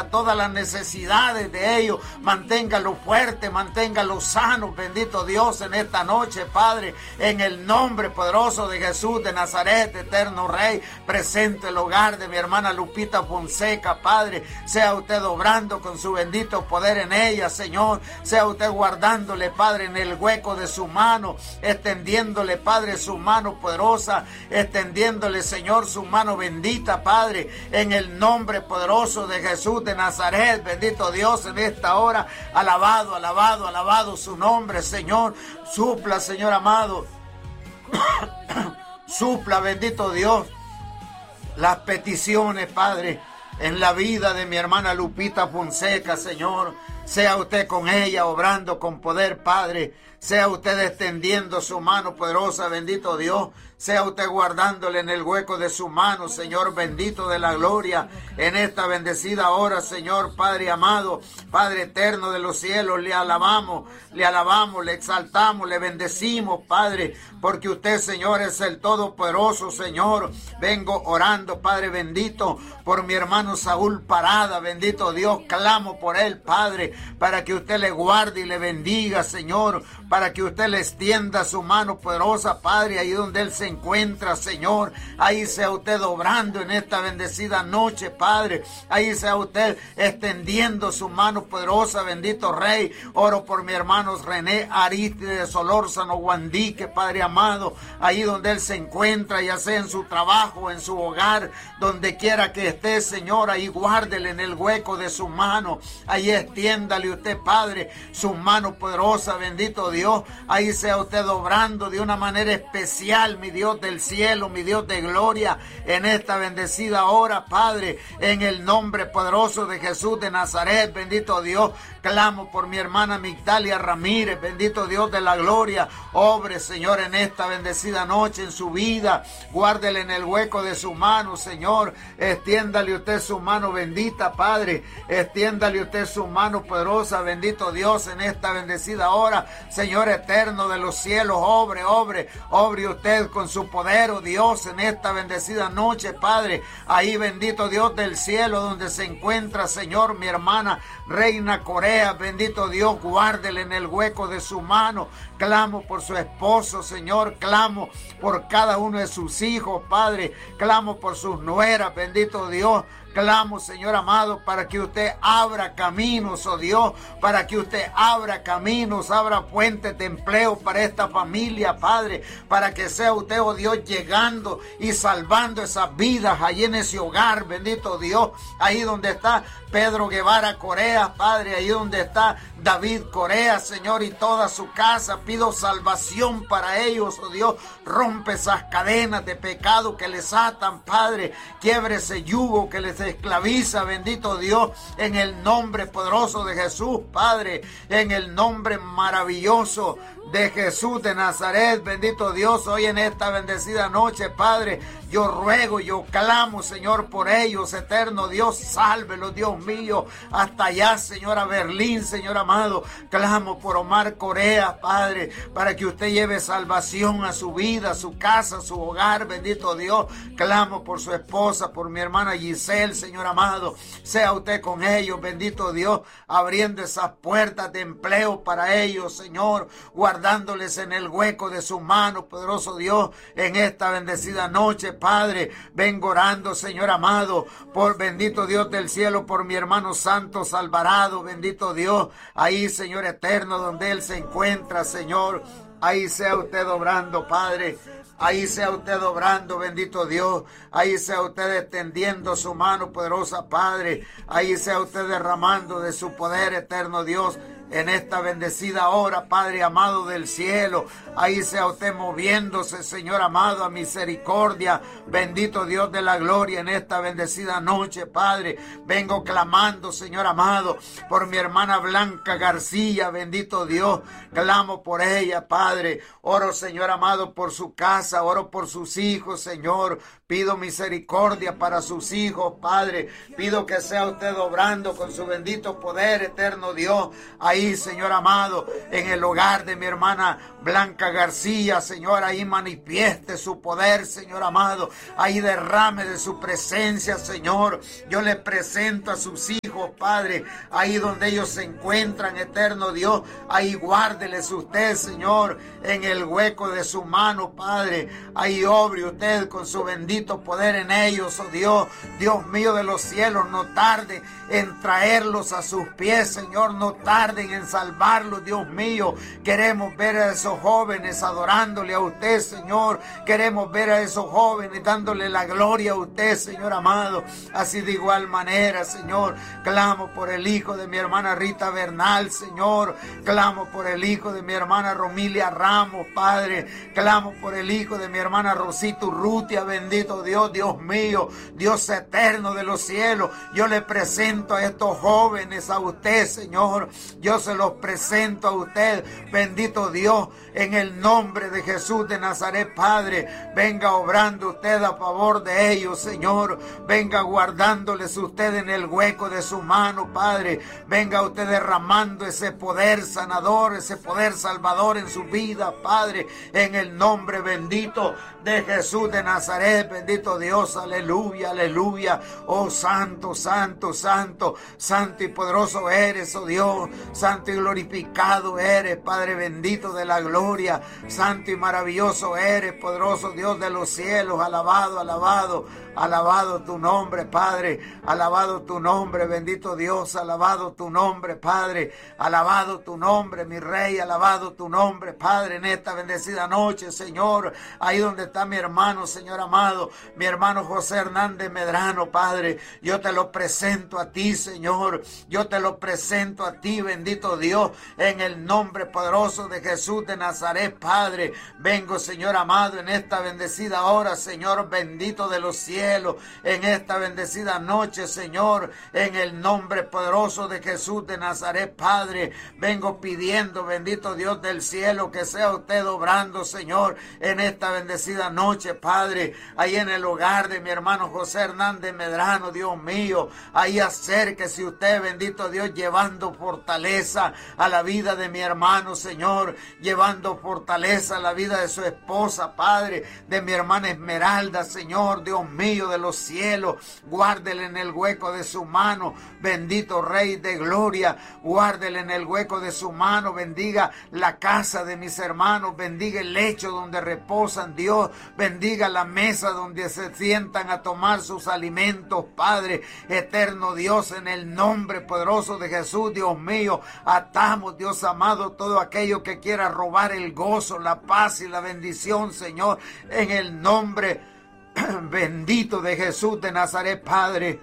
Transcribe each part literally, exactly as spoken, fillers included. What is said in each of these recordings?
supla todas las necesidades de ellos, manténgalo fuerte, manténgalo sano, bendito Dios, en esta noche, Padre, en el nombre poderoso de Jesús de Nazaret, eterno Rey. Presente el hogar de mi hermana Lupita Fonseca, Padre, sea usted obrando con su bendito poder en ella, Señor, sea usted guardándole, Padre, en el hueco de su mano, extendiéndole, Padre, su mano poderosa, extendiéndole, Señor, su mano bendita, Padre, en el nombre poderoso de Jesús de Nazaret, bendito Dios, en esta hora, alabado, alabado, alabado su nombre, Señor. Supla, Señor amado, supla, bendito Dios, las peticiones, Padre, en la vida de mi hermana Lupita Fonseca, Señor. Sea usted con ella, obrando con poder, Padre. Sea usted extendiendo su mano poderosa, bendito Dios. Sea usted guardándole en el hueco de su mano, Señor, bendito de la gloria, en esta bendecida hora, Señor, Padre amado, Padre eterno de los cielos, le alabamos, le alabamos, le exaltamos, le bendecimos, Padre, porque usted, Señor, es el Todopoderoso, Señor. Vengo orando, Padre bendito, por mi hermano Saúl Parada, bendito Dios, clamo por él, Padre, para que usted le guarde y le bendiga, Señor, para que usted le extienda su mano poderosa, Padre, ahí donde él se encuentra, Señor. Ahí sea usted obrando en esta bendecida noche, Padre. Ahí sea usted extendiendo su mano poderosa, bendito Rey. Oro por mi hermano René Aristide Solórzano Guandique, Padre amado, ahí donde él se encuentra, ya sea en su trabajo, en su hogar, donde quiera que esté, Señor, ahí guárdele en el hueco de su mano. Ahí extiéndale usted, Padre, su mano poderosa, bendito Dios. Ahí sea usted obrando de una manera especial, mi Dios del cielo, mi Dios de gloria, en esta bendecida hora, Padre, en el nombre poderoso de Jesús de Nazaret, bendito Dios. Clamo por mi hermana Migdalia Ramírez, bendito Dios de la gloria. Obre, Señor, en esta bendecida noche en su vida. Guárdele en el hueco de su mano, Señor. Extiéndale usted su mano bendita, Padre. Extiéndale usted su mano poderosa, bendito Dios, en esta bendecida hora. Señor eterno de los cielos, obre, obre, obre usted con su poder, oh Dios, en esta bendecida noche, Padre. Ahí, bendito Dios del cielo, donde se encuentra, Señor, mi hermana Reina Corea, bendito Dios, guárdele en el hueco de su mano. Clamo por su esposo, Señor, clamo por cada uno de sus hijos, Padre, clamo por sus nueras, bendito Dios. Clamo, Señor amado, para que usted abra caminos, oh Dios, para que usted abra caminos, abra fuentes de empleo para esta familia, Padre, para que sea usted, oh Dios, llegando y salvando esas vidas allí en ese hogar, bendito Dios, ahí donde está Pedro Guevara Corea, Padre, ahí donde está David Corea, Señor, y toda su casa. Pido salvación para ellos, oh Dios. Rompe esas cadenas de pecado que les atan, Padre. Quiebre ese yugo que les esclaviza, bendito Dios, en el nombre poderoso de Jesús, Padre, en el nombre maravilloso de Jesús de Nazaret, bendito Dios, hoy en esta bendecida noche, Padre, yo ruego, yo clamo, Señor, por ellos, eterno Dios, sálvelos, Dios mío, hasta allá, Señor, a Berlín, Señor amado, clamo por Omar Corea, Padre, para que usted lleve salvación a su vida, a su casa, a su hogar, bendito Dios, clamo por su esposa, por mi hermana Giselle, Señor amado, sea usted con ellos, bendito Dios, abriendo esas puertas de empleo para ellos, Señor, guardándoles en el hueco de su mano, poderoso Dios, en esta bendecida noche, Padre. Vengo orando, Señor amado, por bendito Dios del cielo, por mi hermano Santos Alvarado, bendito Dios, ahí, Señor eterno, donde él se encuentra, Señor, ahí sea usted obrando, Padre. Ahí sea usted obrando, bendito Dios. Ahí sea usted extendiendo su mano poderosa, Padre. Ahí sea usted derramando de su poder, eterno Dios, en esta bendecida hora, Padre amado del cielo. Ahí sea usted moviéndose, Señor amado, a misericordia. Bendito Dios de la gloria, en esta bendecida noche, Padre. Vengo clamando, Señor amado, por mi hermana Blanca García, bendito Dios. Clamo por ella, Padre. Oro, Señor amado, por su casa. Oro por sus hijos, Señor. Pido misericordia para sus hijos, Padre. Pido que sea usted obrando con su bendito poder, eterno Dios. Ahí, Señor amado, en el hogar de mi hermana Blanca García, Señor, ahí manifieste su poder, Señor amado. Ahí derrame de su presencia, Señor. Yo le presento a sus hijos salvos, Padre, ahí donde ellos se encuentran, eterno Dios, ahí guárdeles usted, Señor, en el hueco de su mano, Padre, ahí obre usted con su bendito poder en ellos, oh Dios, Dios mío de los cielos, no tarde en traerlos a sus pies, Señor, no tarden en salvarlos, Dios mío, queremos ver a esos jóvenes adorándole a usted, Señor, queremos ver a esos jóvenes dándole la gloria a usted, Señor amado, así de igual manera, Señor, clamo por el hijo de mi hermana Rita Bernal, Señor, clamo por el hijo de mi hermana Romilia Ramos, Padre, clamo por el hijo de mi hermana Rosita Urrutia, bendito Dios, Dios mío, Dios eterno de los cielos, yo le presento a estos jóvenes a usted, Señor, yo se los presento a usted, bendito Dios, en el nombre de Jesús de Nazaret, Padre, venga obrando usted a favor de ellos, Señor, venga guardándoles usted en el hueco de su mano, Padre, venga usted derramando ese poder sanador, ese poder salvador en su vida, Padre, en el nombre bendito de Jesús de Nazaret, bendito Dios, aleluya, aleluya, oh santo, santo, santo, santo y poderoso eres, oh Dios, santo y glorificado eres, Padre bendito de la gloria, santo y maravilloso eres, poderoso Dios de los cielos, alabado, alabado, alabado tu nombre, Padre, alabado tu nombre, bendito Dios, alabado tu nombre, Padre, alabado tu nombre, mi Rey, alabado tu nombre, Padre, en esta bendecida noche, Señor, ahí donde está mi hermano, Señor amado, mi hermano José Hernández Medrano, Padre, yo te lo presento a ti, Señor, yo te lo presento a ti, bendito Dios, en el nombre poderoso de Jesús de Nazaret, Padre, vengo, Señor amado, en esta bendecida hora, Señor, bendito de los cielos, en esta bendecida noche, Señor, en el nombre poderoso de Jesús de Nazaret, Padre, vengo pidiendo, bendito Dios del cielo, que sea usted obrando, Señor, en esta bendecida noche, Padre, ahí en el hogar de mi hermano José Hernández Medrano, Dios mío, ahí acérquese usted, bendito Dios, llevando fortaleza a la vida de mi hermano, Señor, llevando fortaleza a la vida de su esposa, Padre, de mi hermana Esmeralda, Señor, Dios mío de los cielos, guárdele en el hueco de su mano, bendito Rey de gloria, guárdele en el hueco de su mano, bendiga la casa de mis hermanos, bendiga el lecho donde reposan, Dios, bendiga la mesa donde se sientan a tomar sus alimentos, Padre, eterno Dios, en el nombre poderoso de Jesús, Dios mío, atamos, Dios amado, todo aquello que quiera robar el gozo, la paz y la bendición, Señor, en el nombre bendito de Jesús de Nazaret, Padre,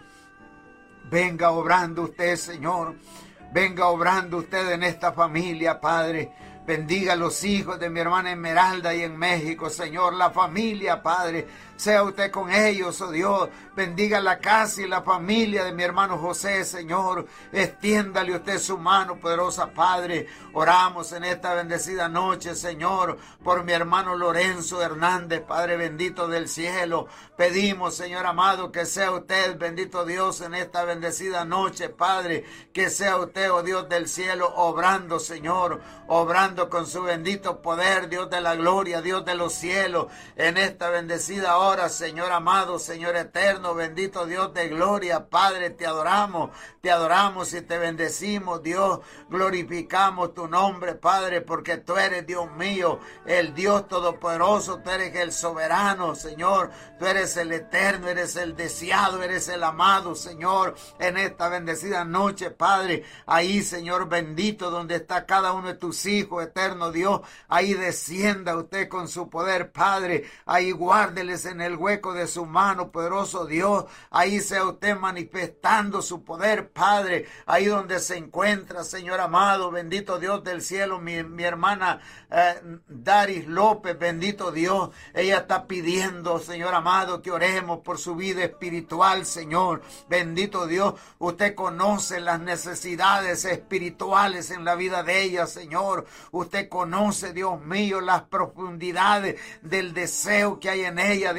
venga obrando usted, Señor, venga obrando usted en esta familia, Padre, bendiga a los hijos de mi hermana Esmeralda y en México, Señor, la familia, Padre, sea usted con ellos, oh Dios, bendiga la casa y la familia de mi hermano José, Señor, extiéndale usted su mano poderosa, Padre, oramos en esta bendecida noche, Señor, por mi hermano Lorenzo Hernández, Padre bendito del cielo, pedimos, Señor amado, que sea usted, bendito Dios, en esta bendecida noche, Padre, que sea usted, oh Dios del cielo, obrando, Señor, obrando con su bendito poder, Dios de la gloria, Dios de los cielos, en esta bendecida hora, Señor amado, Señor eterno, bendito Dios de gloria, Padre, te adoramos, te adoramos y te bendecimos, Dios, glorificamos tu nombre, Padre, porque tú eres, Dios mío, el Dios todopoderoso, tú eres el soberano, Señor, tú eres el eterno, eres el deseado, eres el amado, Señor, en esta bendecida noche, Padre, ahí, Señor bendito, donde está cada uno de tus hijos, eterno Dios, ahí descienda usted con su poder, Padre, ahí guárdeles en el hueco de su mano, poderoso Dios, ahí sea usted manifestando su poder, Padre, ahí donde se encuentra, Señor amado, bendito Dios del cielo, mi, mi hermana eh, Daris López, bendito Dios, ella está pidiendo, Señor amado, que oremos por su vida espiritual, Señor, bendito Dios, usted conoce las necesidades espirituales en la vida de ella, Señor, usted conoce, Dios mío, las profundidades del deseo que hay en ella de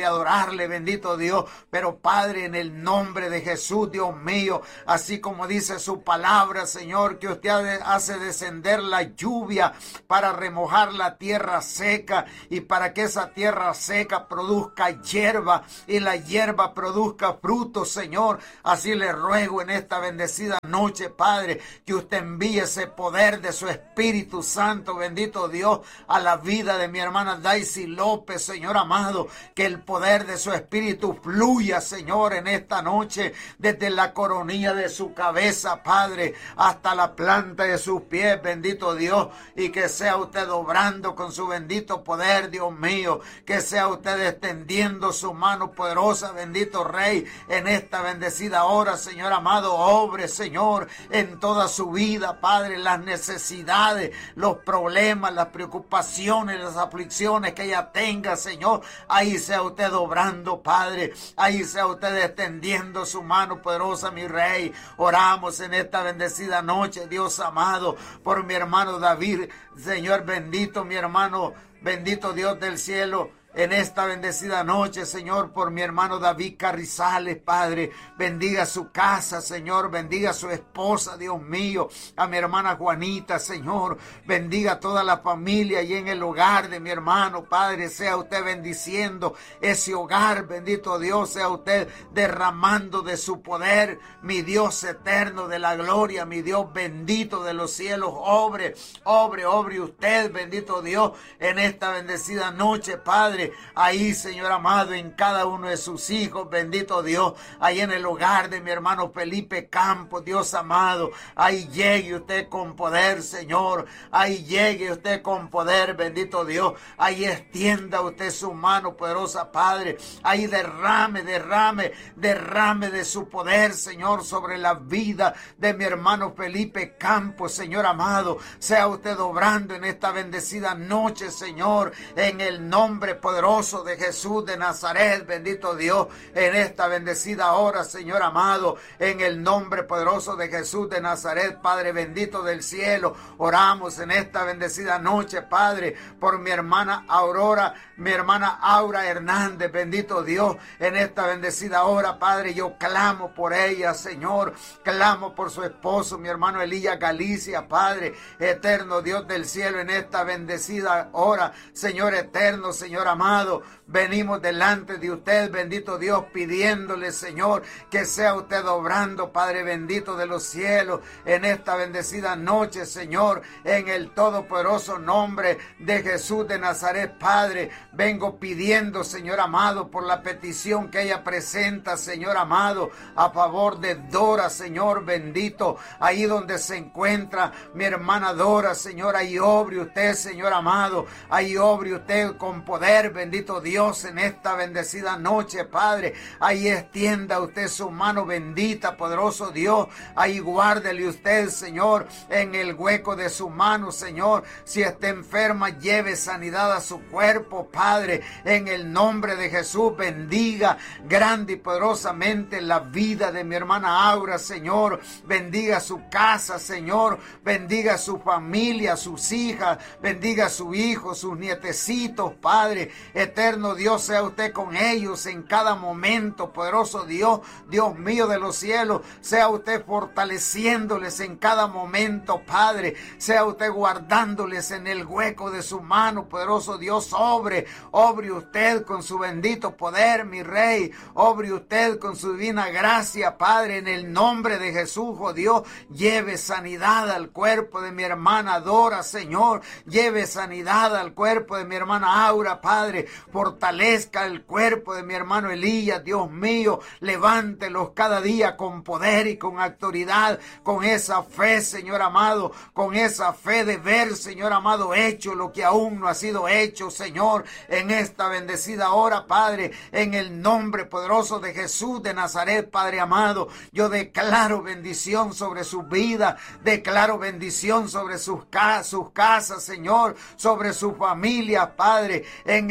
adorarle, bendito Dios. Pero Padre, en el nombre de Jesús, Dios mío, así como dice su palabra, Señor, que usted hace descender la lluvia para remojar la tierra seca y para que esa tierra seca produzca hierba y la hierba produzca frutos, Señor. Así le ruego en esta bendecida noche, Padre, que usted envíe ese poder de su Espíritu Santo, bendito Dios, a la vida de mi hermana Daisy López, Señor amado, que el poder de su Espíritu fluya, Señor, en esta noche, desde la coronilla de su cabeza, Padre, hasta la planta de sus pies, bendito Dios, y que sea usted obrando con su bendito poder, Dios mío, que sea usted extendiendo su mano poderosa, bendito Rey, en esta bendecida hora, Señor amado, obre, Señor, en toda su vida, Padre, las necesidades, los problemas, las preocupaciones, las aflicciones que ella tenga, Señor, ahí sea usted obrando, Padre, ahí sea usted extendiendo su mano poderosa, mi Rey. Oramos en esta bendecida noche, Dios amado, por mi hermano David, Señor bendito, mi hermano, bendito Dios del cielo. En esta bendecida noche, Señor, por mi hermano David Carrizales, Padre, bendiga su casa, Señor, bendiga su esposa, Dios mío, a mi hermana Juanita, Señor, bendiga toda la familia y en el hogar de mi hermano, Padre, sea usted bendiciendo ese hogar, bendito Dios, sea usted derramando de su poder, mi Dios eterno de la gloria, mi Dios bendito de los cielos, obre, obre, obre usted, bendito Dios, en esta bendecida noche, Padre. Ahí, Señor amado, en cada uno de sus hijos, bendito Dios, ahí en el hogar de mi hermano Felipe Campos, Dios amado, ahí llegue usted con poder, Señor, ahí llegue usted con poder, bendito Dios, ahí extienda usted su mano poderosa, Padre, ahí derrame, derrame, derrame de su poder, Señor, sobre la vida de mi hermano Felipe Campos, Señor amado, sea usted obrando en esta bendecida noche, Señor, en el nombre poderoso de Jesús de Nazaret, bendito Dios, en esta bendecida hora, Señor amado, en el nombre poderoso de Jesús de Nazaret, Padre bendito del cielo, oramos en esta bendecida noche, Padre, por mi hermana Aurora, mi hermana Aura Hernández, bendito Dios, en esta bendecida hora, Padre, yo clamo por ella, Señor, clamo por su esposo, mi hermano Elías Galicia, Padre, eterno Dios del cielo, en esta bendecida hora, Señor eterno, Señor amado, venimos delante de usted, bendito Dios, pidiéndole, Señor, que sea usted obrando, Padre bendito de los cielos, en esta bendecida noche, Señor, en el todopoderoso nombre de Jesús de Nazaret, Padre, vengo pidiendo, Señor amado, por la petición que ella presenta, Señor amado, a favor de Dora, Señor bendito, ahí donde se encuentra mi hermana Dora, Señor, ahí obre usted, Señor amado, ahí obre usted con poder, bendito Dios, en esta bendecida noche, Padre, ahí extienda usted su mano bendita, poderoso Dios, ahí guárdele usted, Señor, en el hueco de su mano, Señor, si está enferma, lleve sanidad a su cuerpo, Padre, en el nombre de Jesús, bendiga grande y poderosamente la vida de mi hermana Aura, Señor, bendiga su casa, Señor, bendiga su familia, sus hijas, bendiga a su hijo, sus nietecitos, Padre, eterno Dios, sea usted con ellos en cada momento, poderoso Dios, Dios mío de los cielos, sea usted fortaleciéndoles en cada momento, Padre, sea usted guardándoles en el hueco de su mano, poderoso Dios, obre, obre usted con su bendito poder, mi Rey, obre usted con su divina gracia, Padre, en el nombre de Jesús, oh Dios, lleve sanidad al cuerpo de mi hermana Dora, Señor, lleve sanidad al cuerpo de mi hermana Aura, Padre, fortalezca el cuerpo de mi hermano Elías, Dios mío, levántelos cada día con poder y con autoridad, con esa fe, Señor amado, con esa fe de ver, Señor amado, hecho lo que aún no ha sido hecho, Señor, en esta bendecida hora, Padre, en el nombre poderoso de Jesús de Nazaret, Padre amado, yo declaro bendición sobre su vida, declaro bendición sobre sus, ca sus casas, Señor, sobre su familia, Padre, en el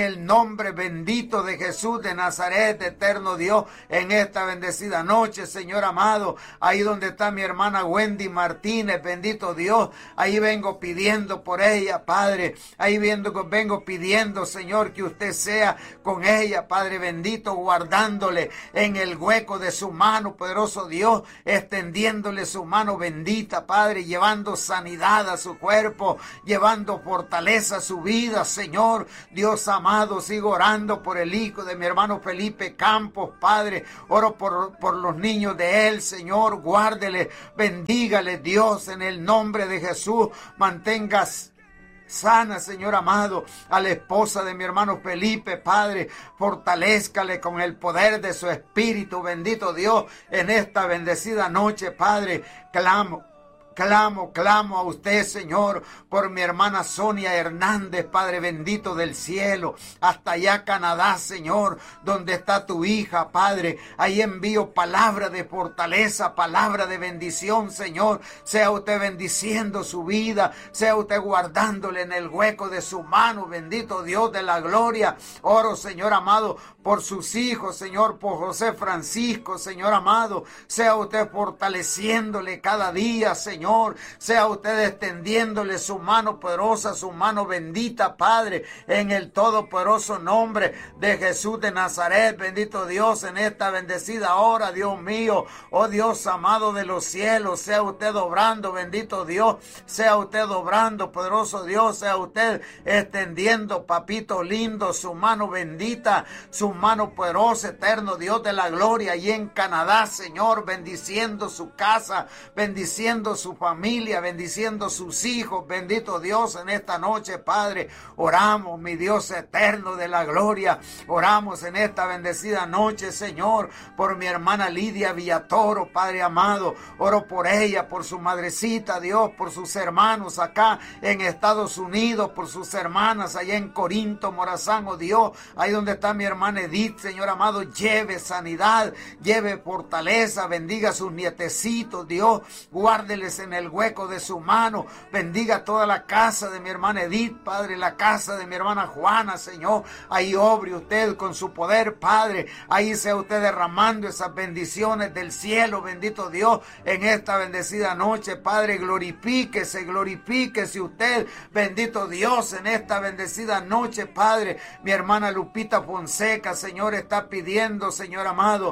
el nombre bendito de Jesús de Nazaret, eterno Dios, en esta bendecida noche, Señor amado, ahí donde está mi hermana Wendy Martínez, bendito Dios, ahí vengo pidiendo por ella, Padre, ahí vengo, vengo pidiendo, Señor, que usted sea con ella, Padre bendito, guardándole en el hueco de su mano, poderoso Dios, extendiéndole su mano bendita, Padre, llevando sanidad a su cuerpo, llevando fortaleza a su vida, Señor, Dios amado, sigo orando por el hijo de mi hermano Felipe Campos, Padre, oro por, por los niños de él, Señor, guárdele, bendígale, Dios, en el nombre de Jesús, mantengas sana, Señor amado, a la esposa de mi hermano Felipe, Padre, fortalézcale con el poder de su espíritu, bendito Dios, en esta bendecida noche, Padre, clamo. Clamo, clamo a usted, Señor, por mi hermana Sonia Hernández, Padre bendito del cielo, hasta allá Canadá, Señor, donde está tu hija, Padre. Ahí envío palabra de fortaleza, palabra de bendición, Señor. Sea usted bendiciendo su vida, sea usted guardándole en el hueco de su mano, bendito Dios de la gloria. Oro, Señor amado, por sus hijos, Señor, por José Francisco, Señor amado. Sea usted fortaleciéndole cada día, Señor. Sea usted extendiéndole su mano poderosa, su mano bendita, Padre, en el todopoderoso nombre de Jesús de Nazaret. Bendito Dios, en esta bendecida hora, Dios mío, oh Dios amado de los cielos, sea usted obrando, bendito Dios, sea usted obrando, poderoso Dios, sea usted extendiendo, papito lindo, su mano bendita, su mano poderosa, eterno Dios de la gloria, y en Canadá, Señor, bendiciendo su casa, bendiciendo su familia, bendiciendo sus hijos, bendito Dios, en esta noche, Padre, oramos, mi Dios eterno de la gloria, oramos en esta bendecida noche, Señor, por mi hermana Lidia Villatoro, Padre amado, oro por ella, por su madrecita, Dios, por sus hermanos acá en Estados Unidos, por sus hermanas allá en Corinto, Morazán, oh Dios, ahí donde está mi hermana Edith, Señor amado, lleve sanidad, lleve fortaleza, bendiga a sus nietecitos, Dios, guárdeles en el hueco de su mano, bendiga toda la casa de mi hermana Edith, Padre, la casa de mi hermana Juana, Señor, ahí obre usted con su poder, Padre, ahí sea usted derramando esas bendiciones del cielo, bendito Dios, en esta bendecida noche, Padre, glorifíquese, glorifíquese usted, bendito Dios, en esta bendecida noche, Padre, mi hermana Lupita Fonseca, Señor, está pidiendo, Señor amado,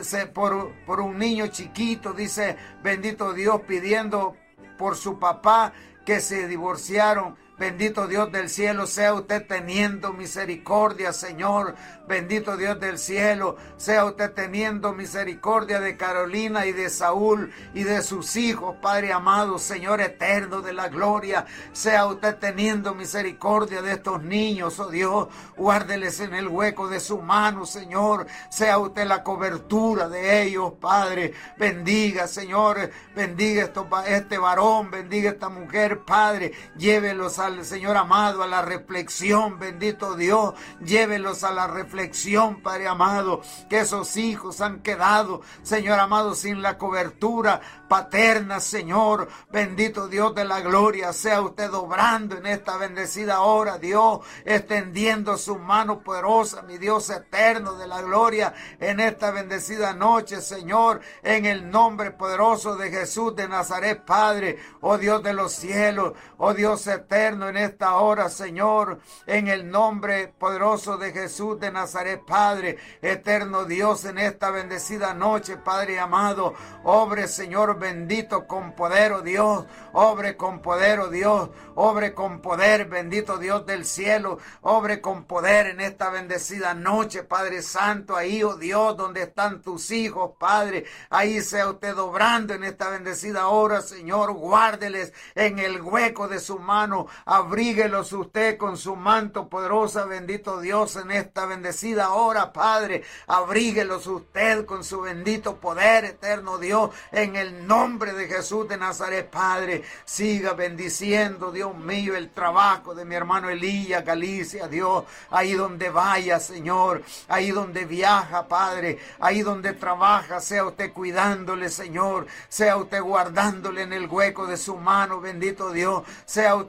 por, por un niño chiquito, dice, bendito Dios, pidiendo por su papá que se divorciaron. Bendito Dios del cielo, sea usted teniendo misericordia, Señor. Bendito Dios del cielo, sea usted teniendo misericordia de Carolina y de Saúl y de sus hijos, Padre amado, Señor eterno de la gloria. Sea usted teniendo misericordia de estos niños, oh Dios. Guárdeles en el hueco de su mano, Señor. Sea usted la cobertura de ellos, Padre. Bendiga, Señor. Bendiga esto, este varón, bendiga esta mujer, Padre. Llévelos a al Señor amado, a la reflexión, bendito Dios, llévelos a la reflexión, Padre amado, que esos hijos han quedado, Señor amado, sin la cobertura paterna, Señor, bendito Dios de la gloria, sea usted obrando en esta bendecida hora, Dios, extendiendo su mano poderosa, mi Dios eterno de la gloria, en esta bendecida noche, Señor, en el nombre poderoso de Jesús de Nazaret, Padre, oh Dios de los cielos, oh Dios eterno, en esta hora, Señor, en el nombre poderoso de Jesús de Nazaret, Padre, eterno Dios, en esta bendecida noche, Padre amado, obre, Señor bendito, con poder, oh Dios, obre con poder, oh Dios, obre con poder, bendito Dios del cielo, obre con poder en esta bendecida noche, Padre Santo, ahí, oh Dios, donde están tus hijos, Padre, ahí sea usted obrando en esta bendecida hora, Señor, guárdeles en el hueco de su mano, abríguelos usted con su manto poderosa, bendito Dios, en esta bendecida hora, Padre, abríguelos usted con su bendito poder, eterno Dios, en el nombre de Jesús de Nazaret, Padre, siga bendiciendo, Dios mío, el trabajo de mi hermano Elías Galicia, Dios, ahí donde vaya, Señor, ahí donde viaja, Padre, ahí donde trabaja, sea usted cuidándole, Señor, sea usted guardándole en el hueco de su mano, bendito Dios, sea usted fortaleciendo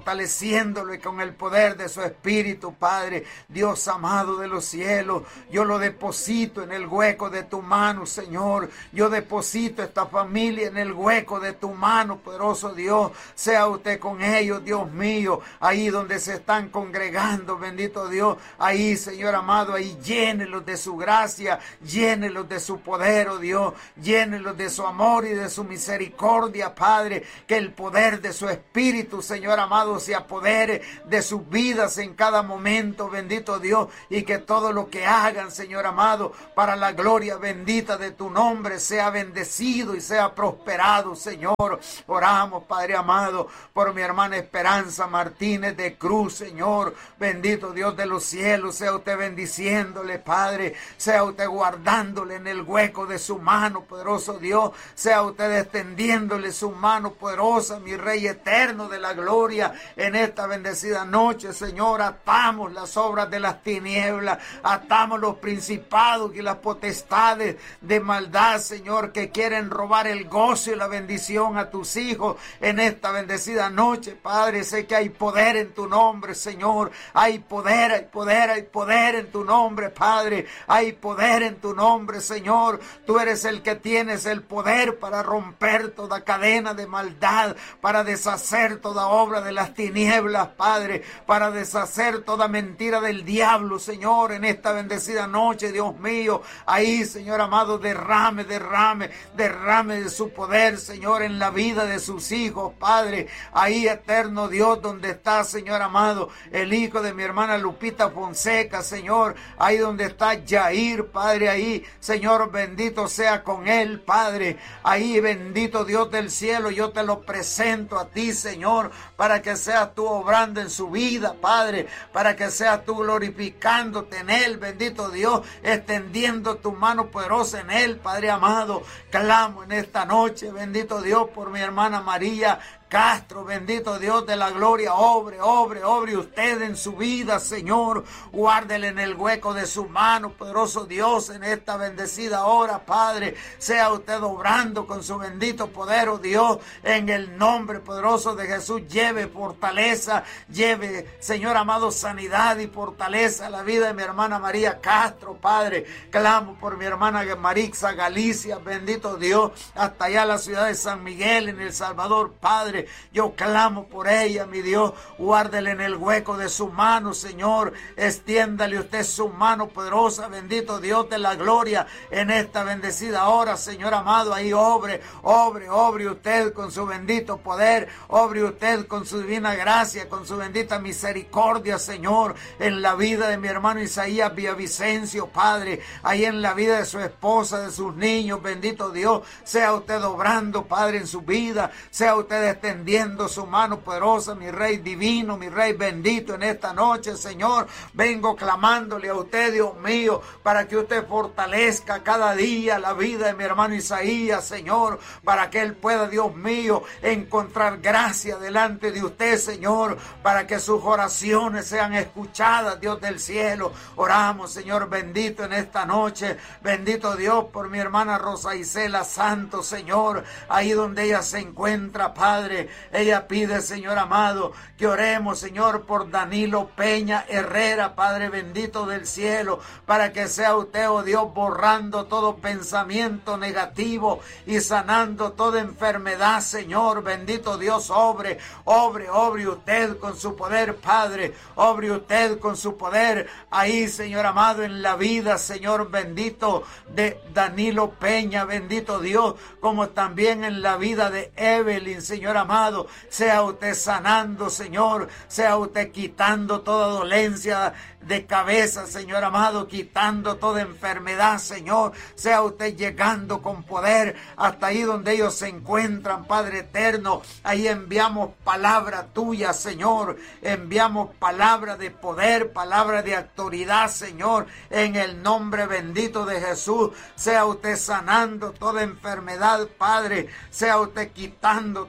fortaleciéndolo y con el poder de su Espíritu, Padre. Dios amado de los cielos, yo lo deposito en el hueco de tu mano, Señor. Yo deposito esta familia en el hueco de tu mano, poderoso Dios. Sea usted con ellos, Dios mío, ahí donde se están congregando, bendito Dios. Ahí, Señor amado, ahí llénelos de su gracia, llénelos de su poder, oh Dios. Llénelos de su amor y de su misericordia, Padre. Que el poder de su Espíritu, Señor amado, se apodere de sus vidas en cada momento, bendito Dios. Y que todo lo que hagan, Señor amado, para la gloria bendita de tu nombre, sea bendecido y sea prosperado, Señor. Oramos, Padre amado, por mi hermana Esperanza Martínez de Cruz, Señor. Bendito Dios de los cielos, sea usted bendiciéndole, Padre. Sea usted guardándole en el hueco de su mano, poderoso Dios. Sea usted extendiéndole su mano poderosa, mi Rey eterno de la gloria, en esta bendecida noche, Señor. Atamos las obras de las tinieblas, atamos los principados y las potestades de maldad, Señor, que quieren robar el gozo y la bendición a tus hijos en esta bendecida noche, Padre. Sé que hay poder en tu nombre, Señor. Hay poder, hay poder, hay poder en tu nombre, Padre. Hay poder en tu nombre, Señor. Tú eres el que tienes el poder para romper toda cadena de maldad, para deshacer toda obra de las tinieblas, Padre, para deshacer toda mentira del diablo, Señor, en esta bendecida noche, Dios mío. Ahí, Señor amado, derrame, derrame, derrame de su poder, Señor, en la vida de sus hijos, Padre. Ahí, eterno Dios, donde está, Señor amado, el hijo de mi hermana Lupita Fonseca, Señor. Ahí donde está Jair, Padre, ahí, Señor, bendito sea con él, Padre. Ahí, bendito Dios del cielo, yo te lo presento a ti, Señor, para que seas tú obrando en su vida, Padre, para que seas tú glorificándote en él, bendito Dios, extendiendo tu mano poderosa en él, Padre amado. Clamo en esta noche, bendito Dios, por mi hermana María Castro, bendito Dios de la gloria, obre, obre, obre usted en su vida, Señor. Guárdele en el hueco de su mano, poderoso Dios, en esta bendecida hora, Padre. Sea usted obrando con su bendito poder, oh Dios, en el nombre poderoso de Jesús. Lleve fortaleza, lleve, Señor amado, sanidad y fortaleza a la vida de mi hermana María Castro, Padre. Clamo por mi hermana Marixa Galicia, bendito Dios, hasta allá la ciudad de San Miguel, en El Salvador, Padre. Yo clamo por ella, mi Dios. Guárdele en el hueco de su mano, Señor. Extiéndale usted su mano poderosa, bendito Dios de la gloria, en esta bendecida hora, Señor amado. Ahí obre, obre, obre usted con su bendito poder. Obre usted con su divina gracia, con su bendita misericordia, Señor, en la vida de mi hermano Isaías Villavicencio, Padre. Ahí en la vida de su esposa, de sus niños, bendito Dios. Sea usted obrando, Padre, en su vida. Sea usted extendiendo su mano poderosa, mi Rey divino, mi Rey bendito, en esta noche, Señor. Vengo clamándole a usted, Dios mío, para que usted fortalezca cada día la vida de mi hermano Isaías, Señor, para que él pueda, Dios mío, encontrar gracia delante de usted, Señor, para que sus oraciones sean escuchadas, Dios del cielo. Oramos, Señor bendito, en esta noche, bendito Dios, por mi hermana Rosa Isela Santos, Señor, ahí donde ella se encuentra, Padre. Ella pide, Señor amado, que oremos, Señor, por Danilo Peña Herrera, Padre bendito del cielo, para que sea usted, oh Dios, borrando todo pensamiento negativo y sanando toda enfermedad, Señor, bendito Dios. Obre, obre, obre usted con su poder, Padre, obre usted con su poder, ahí, Señor amado, en la vida, Señor bendito, de Danilo Peña, bendito Dios, como también en la vida de Evelyn, Señor amado. Amado, sea usted sanando, Señor, sea usted quitando toda dolencia de cabeza, Señor amado, quitando toda enfermedad, Señor. Sea usted llegando con poder hasta ahí donde ellos se encuentran, Padre eterno. Ahí enviamos palabra tuya, Señor. Enviamos palabra de poder, palabra de autoridad, Señor, en el nombre bendito de Jesús. Sea usted sanando toda enfermedad, Padre. Sea usted quitando toda dolencia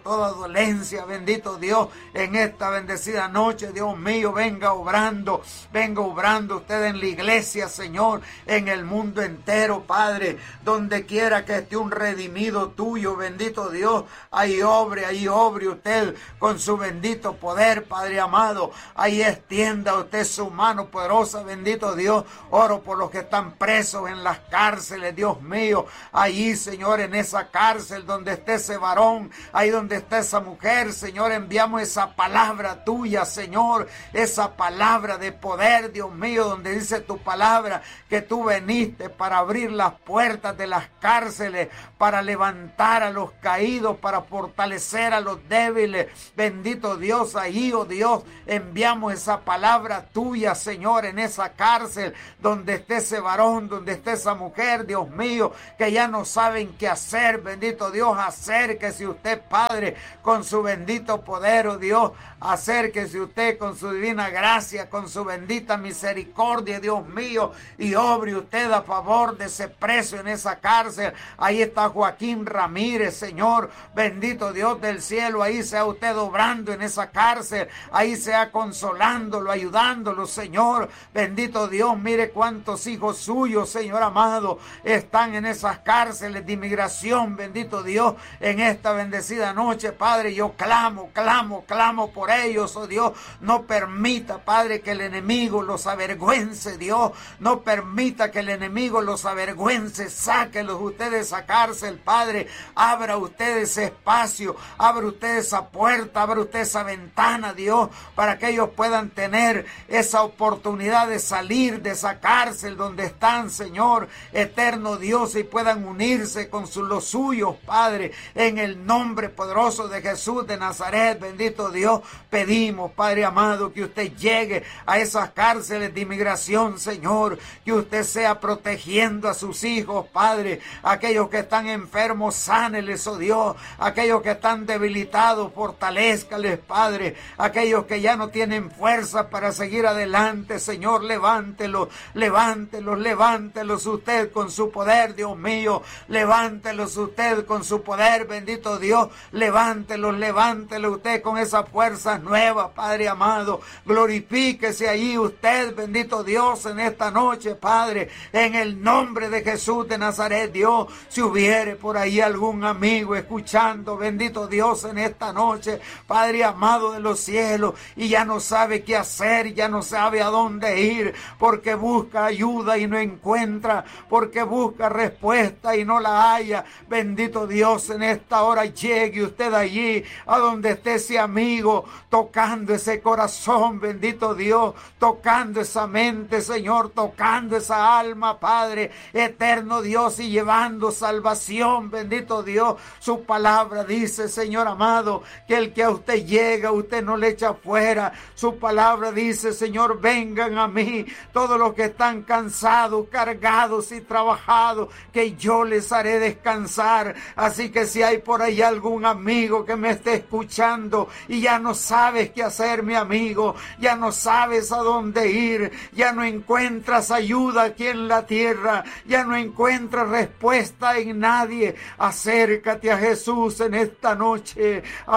insolencia, bendito Dios, en esta bendecida noche, Dios mío, venga obrando, venga obrando usted en la iglesia, Señor, en el mundo entero, Padre, donde quiera que esté un redimido tuyo, bendito Dios, ahí obre, ahí obre usted con su bendito poder, Padre amado, ahí extienda usted su mano poderosa, bendito Dios, oro por los que están presos en las cárceles, Dios mío, ahí, Señor, en esa cárcel donde esté ese varón, ahí donde está esa mujer, Señor, enviamos esa palabra tuya, Señor, esa palabra de poder, Dios mío, donde dice tu palabra que tú veniste para abrir las puertas de las cárceles, para levantar a los caídos, para fortalecer a los débiles, bendito Dios, ahí, oh Dios, enviamos esa palabra tuya, Señor, en esa cárcel, donde esté ese varón, donde esté esa mujer, Dios mío, que ya no saben qué hacer, bendito Dios, acérquese usted, Padre, con su bendito poder, oh Dios, acérquese usted con su divina gracia, con su bendita misericordia, Dios mío, y obre usted a favor de ese preso en esa cárcel. Ahí está Joaquín Ramírez, Señor, bendito Dios del cielo, ahí sea usted obrando en esa cárcel, ahí sea consolándolo, ayudándolo, Señor, bendito Dios, mire cuántos hijos suyos, Señor amado, están en esas cárceles de inmigración, bendito Dios, en esta bendecida noche, Padre, yo clamo, clamo, clamo por ellos, oh Dios, no permita, Padre, que el enemigo los avergüence, Dios, no permita que el enemigo los avergüence, sáquelos usted de esa cárcel, Padre, abra usted ese espacio, abra usted esa puerta, abra usted esa ventana, Dios, para que ellos puedan tener esa oportunidad de salir de esa cárcel donde están, Señor, eterno Dios, y puedan unirse con su, los suyos, Padre, en el nombre poderoso de Jesús de Nazaret, bendito Dios, pedimos, Padre amado, que usted llegue a esas cárceles de inmigración, Señor, que usted sea protegiendo a sus hijos, Padre, aquellos que están enfermos, sáneles, oh Dios, aquellos que están debilitados, fortalézcales, Padre, aquellos que ya no tienen fuerza para seguir adelante, Señor, levántelos, levántelos, levántelos usted con su poder, Dios mío, levántelos usted con su poder, bendito Dios, levántelos, levántelos usted con esa fuerza nueva, Padre amado, glorifíquese ahí usted, bendito Dios, en esta noche, Padre, en el nombre de Jesús de Nazaret, Dios, si hubiere por ahí algún amigo escuchando, bendito Dios, en esta noche, Padre amado de los cielos, y ya no sabe qué hacer, ya no sabe a dónde ir, porque busca ayuda y no encuentra, porque busca respuesta y no la haya, bendito Dios, en esta hora llegue usted allí, a donde esté ese amigo, tocando ese corazón, bendito Dios, tocando esa mente, Señor, tocando esa alma, Padre, eterno Dios, y llevando salvación, bendito Dios, su palabra dice, Señor amado, que el que a usted llega, usted no le echa fuera, su palabra dice, Señor, vengan a mí, todos los que están cansados, cargados y trabajados, que yo les haré descansar, así que si hay por ahí algún amigo que me esté escuchando, y ya no sabes qué hacer, mi amigo, ya no sabes a dónde ir, ya no encuentras ayuda aquí en la tierra, ya no encuentras respuesta en nadie, acércate a Jesús en esta noche,